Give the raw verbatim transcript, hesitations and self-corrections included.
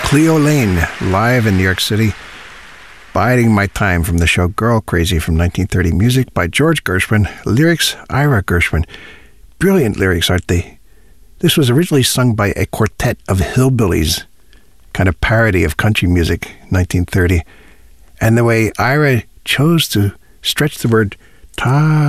Cleo Lane, live in New York City. Biding My Time from the show Girl Crazy from nineteen thirty. Music by George Gershwin. Lyrics, Ira Gershwin. Brilliant lyrics, aren't they? This was originally sung by a quartet of hillbillies, kind of parody of country music, nineteen thirty. And the way Ira chose to stretch the word time